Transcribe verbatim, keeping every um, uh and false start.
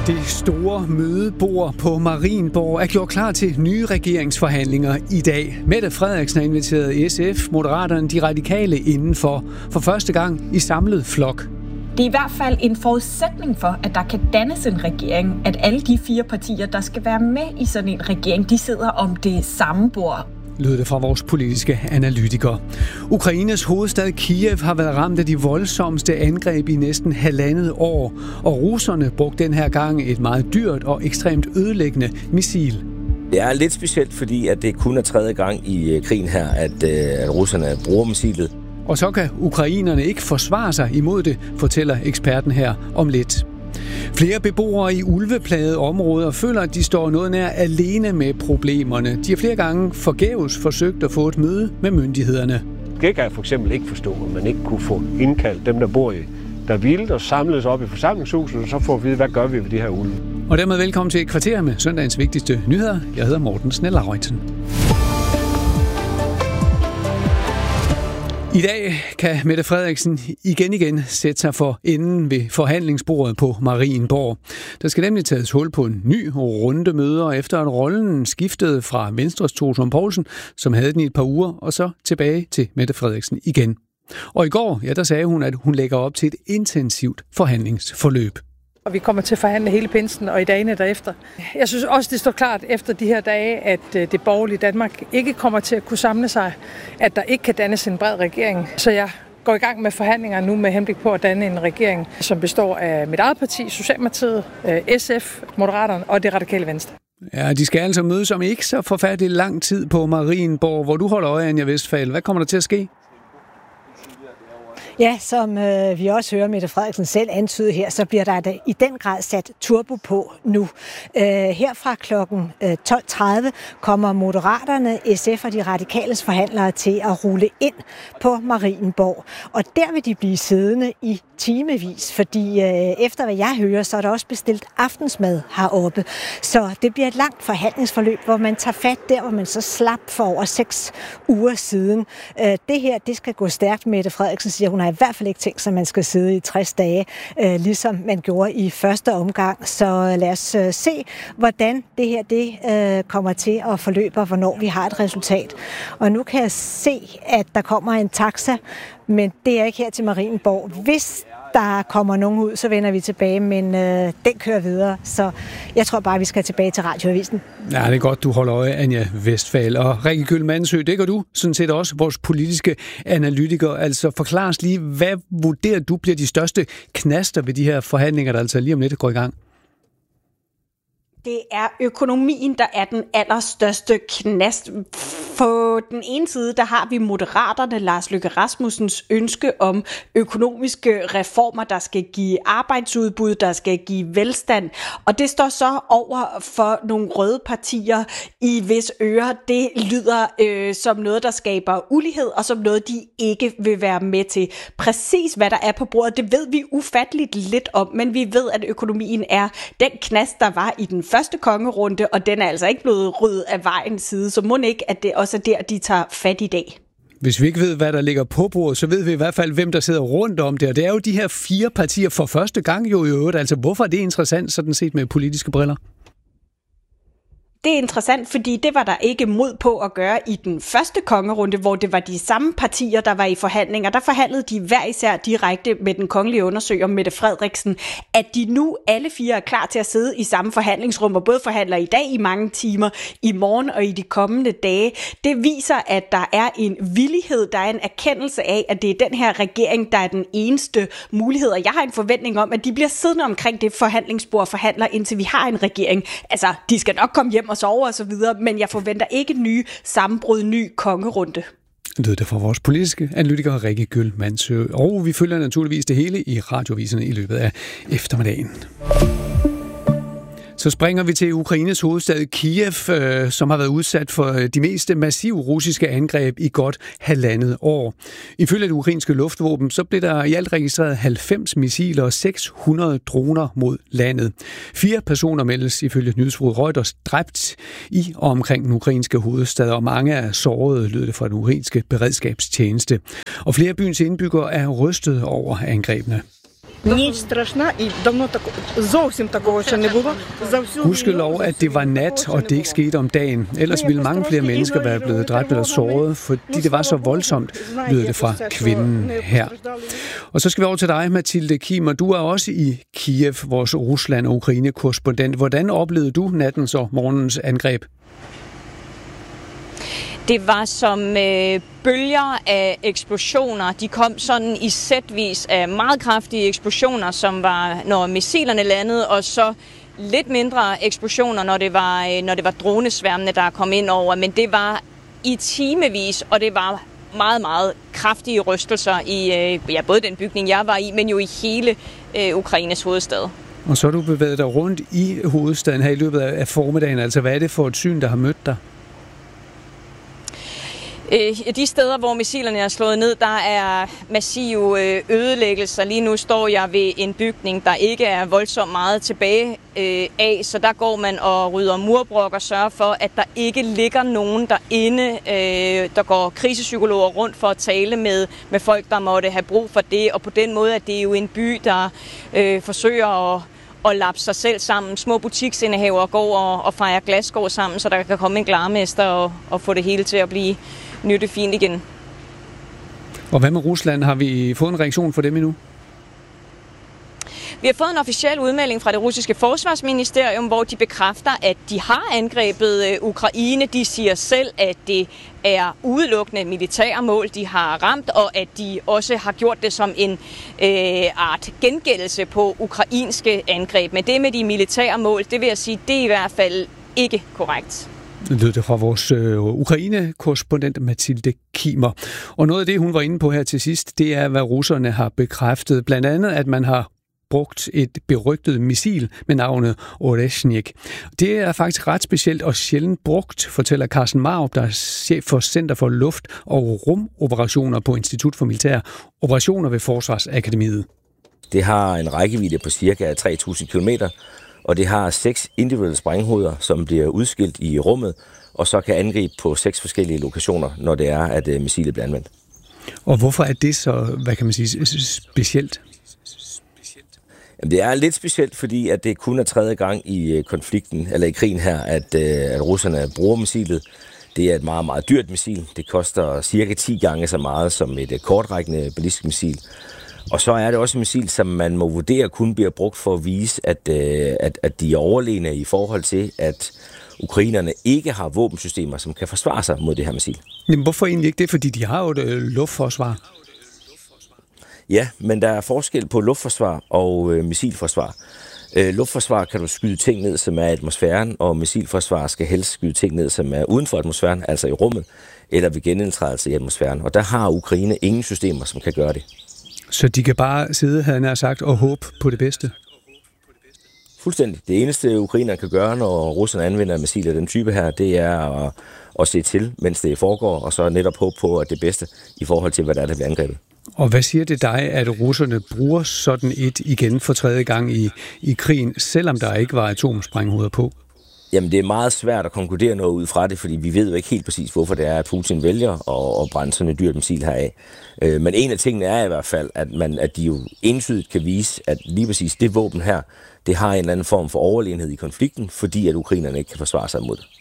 Det store mødebord på Marienborg er gjort klar til nye regeringsforhandlinger i dag. Mette Frederiksen har inviteret S F, Moderaterne, De Radikale indenfor for første gang i samlet flok. Det er i hvert fald en forudsætning for, at der kan dannes en regering, at alle de fire partier, der skal være med i sådan en regering, de sidder om det samme bord. Lød det fra vores politiske analytikere. Ukraines hovedstad Kiev har været ramt af de voldsomste angreb i næsten halvandet år, og russerne brugte den her gang et meget dyrt og ekstremt ødelæggende missil. Det er lidt specielt, fordi at det kun er tredje gang i krigen her, at, at russerne bruger missilet. Og så kan ukrainerne ikke forsvare sig imod det, fortæller eksperten her om lidt. Flere beboere i ulveplagede områder føler, at de står noget nær alene med problemerne. De har flere gange forgæves forsøgt at få et møde med myndighederne. Det kan jeg for eksempel ikke forstå, at man ikke kunne få indkaldt dem, der bor i der vildt og samles op i forsamlingshuset, og så får vi vide, hvad gør vi ved de her ulve. Og dermed velkommen til et kvarter med søndagens vigtigste nyheder. Jeg hedder Morten Snell-Lauritzen. I dag kan Mette Frederiksen igen igen sætte sig for enden ved forhandlingsbordet på Marienborg. Der skal nemlig tages hul på en ny runde møder, efter at rollen skiftede fra Venstres Troels Lund Poulsen, som havde den i et par uger, og så tilbage til Mette Frederiksen igen. Og i går, ja, der sagde hun, at hun lægger op til et intensivt forhandlingsforløb. Og vi kommer til at forhandle hele pinsen og i dagene derefter. Jeg synes også, det står klart efter de her dage, at det borgerlige Danmark ikke kommer til at kunne samle sig, at der ikke kan dannes en bred regering. Så jeg går i gang med forhandlinger nu med henblik på at danne en regering, som består af mit eget parti, Socialdemokratiet, S F, Moderaterne og Det Radikale Venstre. Ja, de skal altså mødes om ikke så forfærdelig lang tid på Marienborg, hvor du holder øje, Anja Westphal. Hvad kommer der til at ske? Ja, som øh, vi også hører Mette Frederiksen selv antyde her, så bliver der da i den grad sat turbo på nu. Øh, her fra klokken øh, tolv tredive kommer Moderaterne, S F og De Radikales forhandlere til at rulle ind på Marienborg. Og der vil de blive siddende i timevis, fordi øh, efter hvad jeg hører, så er der også bestilt aftensmad heroppe. Så det bliver et langt forhandlingsforløb, hvor man tager fat der, hvor man så slap for over seks uger siden. Øh, det her, det skal gå stærkt. Mette Frederiksen siger, hun har i hvert fald ikke tænkt sig, at man skal sidde i tres dage, øh, ligesom man gjorde i første omgang. Så lad os øh, se, hvordan det her det, øh, kommer til at forløbe, og hvornår vi har et resultat. Og nu kan jeg se, at der kommer en taxa, men det er ikke her til Marienborg. Hvis der kommer nogen ud, så vender vi tilbage, men øh, den kører videre. Så jeg tror bare, vi skal tilbage til Radioavisen. Ja, det er godt, du holder øje, Anja Westphal. Og Rikke Gyld Mandsø, det gør du sådan set også, vores politiske analytiker. Altså forklar os lige, hvad vurderer du bliver de største knaster ved de her forhandlinger, der altså lige om lidt går i gang? Det er økonomien, der er den allerstørste knast. På den ene side, der har vi Moderaterne, Lars Løkke Rasmussens ønske om økonomiske reformer, der skal give arbejdsudbud, der skal give velstand. Og det står så over for nogle røde partier, i hvis ører det lyder øh, som noget, der skaber ulighed, og som noget, de ikke vil være med til. Præcis hvad der er på bordet, det ved vi ufatteligt lidt om, men vi ved, at økonomien er den knast, der var i den første kongerunde, og den er altså ikke blevet ryddet af vejens side, så må ikke, at det også er der, de tager fat i dag. Hvis vi ikke ved, hvad der ligger på bordet, så ved vi i hvert fald, hvem der sidder rundt om det, og det er jo de her fire partier for første gang jo i øvrigt. Altså, hvorfor er det interessant, sådan set med politiske briller? Det er interessant, fordi det var der ikke mod på at gøre i den første kongerunde, hvor det var de samme partier, der var i forhandlinger. Der forhandlede de hver især direkte med den kongelige undersøger Mette Frederiksen, at de nu alle fire er klar til at sidde i samme forhandlingsrum, og både forhandler i dag i mange timer, i morgen og i de kommende dage. Det viser, at der er en villighed, der er en erkendelse af, at det er den her regering, der er den eneste mulighed. Og jeg har en forventning om, at de bliver siddende omkring det forhandlingsbord og forhandler, indtil vi har en regering. Altså, de skal nok komme hjem og sove og så videre, men jeg forventer ikke nye sammenbrud, ny kongerunde. Det er det fra vores politiske analytiker Rikke Gyld Mandsø, og vi følger naturligvis det hele i radioviserne i løbet af eftermiddagen. Så springer vi til Ukraines hovedstad Kiev, øh, som har været udsat for de mest massive russiske angreb i godt halvandet år. Ifølge det ukrainske luftvåben, så blev der i alt registreret halvfems missiler og seks hundrede droner mod landet. Fire personer meldes ifølge nyhedsbureauet Reuters dræbt i og omkring den ukrainske hovedstad, og mange er sårede, lød det fra den ukrainske beredskabstjeneste. Og flere af byens indbyggere er rystet over angrebene. Gudskelov, at det var nat, og det ikke skete om dagen. Ellers ville mange flere mennesker være blevet dræbt eller såret, fordi det var så voldsomt, lyder det fra kvinden her. Og så skal vi over til dig, Mathilde Kimer. Du er også i Kiev, vores Rusland- og Ukraine-korrespondent. Hvordan oplevede du nattens og morgens angreb? Det var som øh, bølger af eksplosioner. De kom sådan i sætvis af meget kraftige eksplosioner, som var, når missilerne landede, og så lidt mindre eksplosioner, når det var, øh, når det var dronesværmene, der kom ind over. Men det var i timevis, og det var meget, meget kraftige rystelser i øh, ja, både den bygning, jeg var i, men jo i hele øh, Ukraines hovedstad. Og så har du bevæget dig rundt i hovedstaden her i løbet af formiddagen. Altså, hvad er det for et syn, der har mødt dig? De steder, hvor missilerne er slået ned, der er massive ødelæggelser. Lige nu står jeg ved en bygning, der ikke er voldsomt meget tilbage af, så der går man og rydder murbrok og sørger for, at der ikke ligger nogen derinde. Der går krisepsykologer rundt for at tale med, med folk, der måtte have brug for det, og på den måde, at det er jo en by, der øh, forsøger at og lappe sig selv sammen. Små butiksindehavere går og, og fejrer glasskår sammen, så der kan komme en glarmester og, og få det hele til at blive nyttefint igen. Og hvad med Rusland? Har vi fået en reaktion for dem endnu? Vi har fået en officiel udmelding fra det russiske forsvarsministerium, hvor de bekræfter, at de har angrebet Ukraine. De siger selv, at det er udelukkende militære mål, de har ramt, og at de også har gjort det som en øh, art gengældelse på ukrainske angreb. Men det med de militære mål, det vil jeg sige, det er i hvert fald ikke korrekt. Det lød det fra vores øh, Ukraine-korrespondent Mathilde Kimer. Og noget af det, hun var inde på her til sidst, det er, hvad russerne har bekræftet. Blandt andet, at man har brugt et berygtet missil med navnet Oreshnik. Det er faktisk ret specielt og sjældent brugt, fortæller Carsten Marup, der er chef for Center for Luft- og Rumoperationer på Institut for Militære Operationer ved Forsvarsakademiet. Det har en rækkevidde på cirka tre tusind kilometer, og det har seks individuelle sprænghoveder, som bliver udskilt i rummet, og så kan angribe på seks forskellige lokationer, når det er, at missilet bliver anvendt. Og hvorfor er det så, hvad kan man sige, specielt? Jamen, det er lidt specielt, fordi at det kun er tredje gang i konflikten, eller i krigen her, at, at russerne bruger missilet. Det er et meget, meget dyrt missil. Det koster cirka ti gange så meget som et kortrækkende ballistisk missil. Og så er det også et missil, som man må vurdere kun bliver brugt for at vise, at, at, at de er overlegne i forhold til, at ukrainerne ikke har våbensystemer, som kan forsvare sig mod det her missil. Men hvorfor egentlig ikke det? Fordi de har jo et luftforsvar. Ja, men der er forskel på luftforsvar og øh, missilforsvar. Øh, luftforsvar kan du skyde ting ned, som er i atmosfæren, og missilforsvar skal helst skyde ting ned, som er uden for atmosfæren, altså i rummet, eller ved genindtrædelse i atmosfæren. Og der har Ukraine ingen systemer, som kan gøre det. Så de kan bare sidde, havde jeg sagt, og håbe på det bedste? Fuldstændig. Det eneste, ukrainerne kan gøre, når russerne anvender missiler af den type her, det er at, at se til, mens det foregår, og så netop håbe på, at det bedste i forhold til, hvad der er, der bliver angrebet. Og hvad siger det dig, at russerne bruger sådan et igen for tredje gang i, i krigen, selvom der ikke var atomsprænghoveder på? Jamen, det er meget svært at konkludere noget ud fra det, fordi vi ved jo ikke helt præcis, hvorfor det er, at Putin vælger at, at brænde sådan et dyrt missil heraf. Men en af tingene er i hvert fald, at, man, at de jo entydigt kan vise, at lige præcis det våben her, det har en eller anden form for overlegenhed i konflikten, fordi at ukrainerne ikke kan forsvare sig mod det.